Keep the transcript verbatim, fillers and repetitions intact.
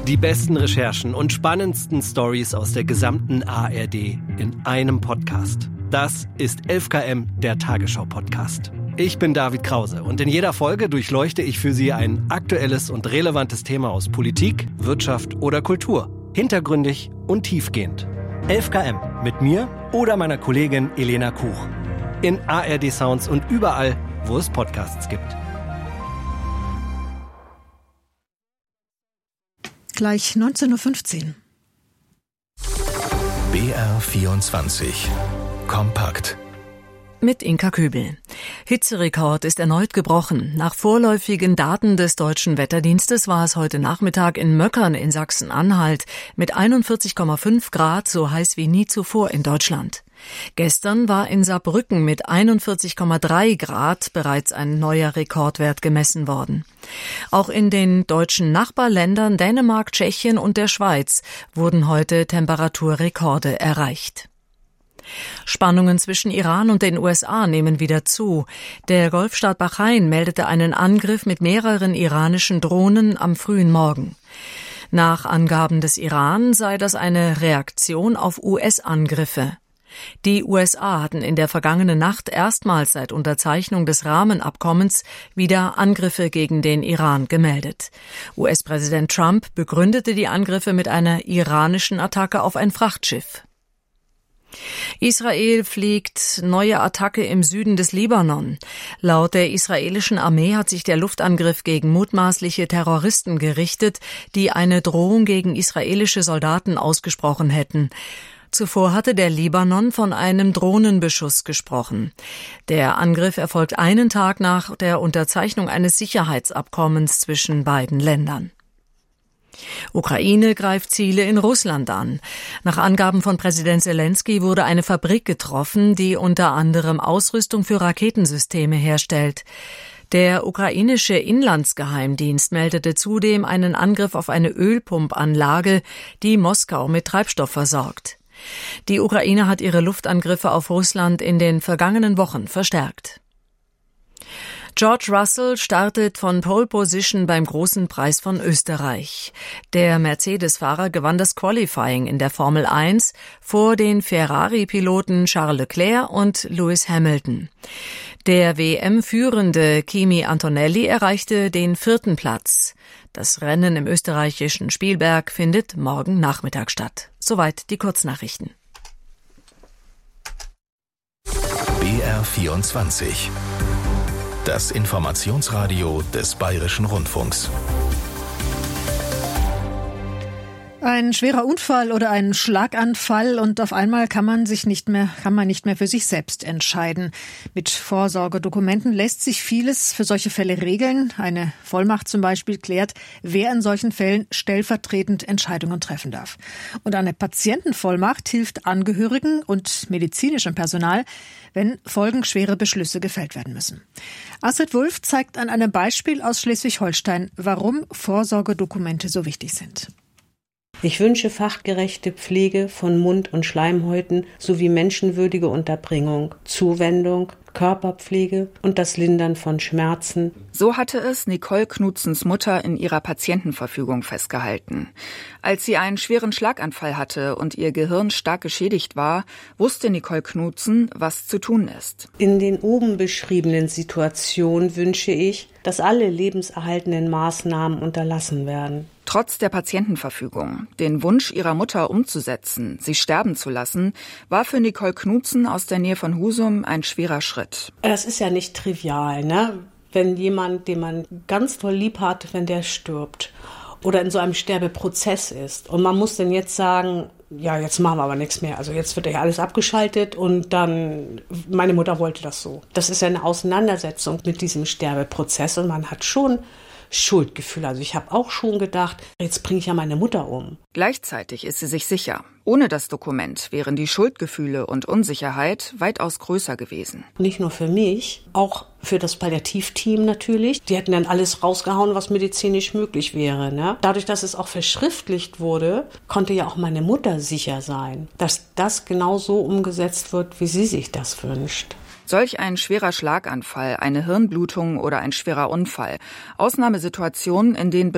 Die besten Recherchen und spannendsten Stories aus der gesamten A R D in einem Podcast. Das ist elf Kilometer, der Tagesschau-Podcast. Ich bin David Krause und in jeder Folge durchleuchte ich für Sie ein aktuelles und relevantes Thema aus Politik, Wirtschaft oder Kultur. Hintergründig und tiefgehend. elf Kilometer mit mir oder meiner Kollegin Elena Kuch. In A R D Sounds und überall, wo es Podcasts gibt. Gleich neunzehn Uhr fünfzehn. B R vierundzwanzig. Kompakt. Mit Inka Köbel. Hitzerekord ist erneut gebrochen. Nach vorläufigen Daten des Deutschen Wetterdienstes war es heute Nachmittag in Möckern in Sachsen-Anhalt mit einundvierzig Komma fünf Grad so heiß wie nie zuvor in Deutschland. Gestern war in Saarbrücken mit einundvierzig Komma drei Grad bereits ein neuer Rekordwert gemessen worden. Auch in den deutschen Nachbarländern Dänemark, Tschechien und der Schweiz wurden heute Temperaturrekorde erreicht. Spannungen zwischen Iran und den U S A nehmen wieder zu. Der Golfstaat Bahrain meldete einen Angriff mit mehreren iranischen Drohnen am frühen Morgen. Nach Angaben des Iran sei das eine Reaktion auf U S-Angriffe. Die U S A hatten in der vergangenen Nacht erstmals seit Unterzeichnung des Rahmenabkommens wieder Angriffe gegen den Iran gemeldet. U S-Präsident Trump begründete die Angriffe mit einer iranischen Attacke auf ein Frachtschiff. Israel fliegt neue Attacke im Süden des Libanon. Laut der israelischen Armee hat sich der Luftangriff gegen mutmaßliche Terroristen gerichtet, die eine Drohung gegen israelische Soldaten ausgesprochen hätten. Zuvor hatte der Libanon von einem Drohnenbeschuss gesprochen. Der Angriff erfolgt einen Tag nach der Unterzeichnung eines Sicherheitsabkommens zwischen beiden Ländern. Ukraine greift Ziele in Russland an. Nach Angaben von Präsident Selenskyj wurde eine Fabrik getroffen, die unter anderem Ausrüstung für Raketensysteme herstellt. Der ukrainische Inlandsgeheimdienst meldete zudem einen Angriff auf eine Ölpumpanlage, die Moskau mit Treibstoff versorgt. Die Ukraine hat ihre Luftangriffe auf Russland in den vergangenen Wochen verstärkt. George Russell startet von Pole Position beim Großen Preis von Österreich. Der Mercedes-Fahrer gewann das Qualifying in der Formel eins vor den Ferrari-Piloten Charles Leclerc und Lewis Hamilton. Der W M-führende Kimi Antonelli erreichte den vierten Platz. Das Rennen im österreichischen Spielberg findet morgen Nachmittag statt. Soweit die Kurznachrichten. B R vierundzwanzig. Das Informationsradio des Bayerischen Rundfunks. Ein schwerer Unfall oder ein Schlaganfall und auf einmal kann man sich nicht mehr, kann man nicht mehr für sich selbst entscheiden. Mit Vorsorgedokumenten lässt sich vieles für solche Fälle regeln. Eine Vollmacht zum Beispiel klärt, wer in solchen Fällen stellvertretend Entscheidungen treffen darf. Und eine Patientenvollmacht hilft Angehörigen und medizinischem Personal, wenn folgenschwere Beschlüsse gefällt werden müssen. Astrid Wulff zeigt an einem Beispiel aus Schleswig-Holstein, warum Vorsorgedokumente so wichtig sind. Ich wünsche fachgerechte Pflege von Mund- und Schleimhäuten sowie menschenwürdige Unterbringung, Zuwendung, Körperpflege und das Lindern von Schmerzen. So hatte es Nicole Knutzens Mutter in ihrer Patientenverfügung festgehalten. Als sie einen schweren Schlaganfall hatte und ihr Gehirn stark geschädigt war, wusste Nicole Knutzen, was zu tun ist. In den oben beschriebenen Situationen wünsche ich, dass alle lebenserhaltenden Maßnahmen unterlassen werden. Trotz der Patientenverfügung, den Wunsch ihrer Mutter umzusetzen, sie sterben zu lassen, war für Nicole Knutzen aus der Nähe von Husum ein schwerer Schritt. Das ist ja nicht trivial, ne? Wenn jemand, den man ganz toll lieb hat, wenn der stirbt oder in so einem Sterbeprozess ist. Und man muss dann jetzt sagen, ja, jetzt machen wir aber nichts mehr. Also jetzt wird ja alles abgeschaltet und dann, meine Mutter wollte das so. Das ist ja eine Auseinandersetzung mit diesem Sterbeprozess und man hat schon Schuldgefühl. Also ich habe auch schon gedacht, jetzt bringe ich ja meine Mutter um. Gleichzeitig ist sie sich sicher, ohne das Dokument wären die Schuldgefühle und Unsicherheit weitaus größer gewesen. Nicht nur für mich, auch für das Palliativteam natürlich. Die hätten dann alles rausgehauen, was medizinisch möglich wäre. Ne? Dadurch, dass es auch verschriftlicht wurde, konnte ja auch meine Mutter sicher sein, dass das genau so umgesetzt wird, wie sie sich das wünscht. Solch ein schwerer Schlaganfall, eine Hirnblutung oder ein schwerer Unfall. Ausnahmesituationen, in denen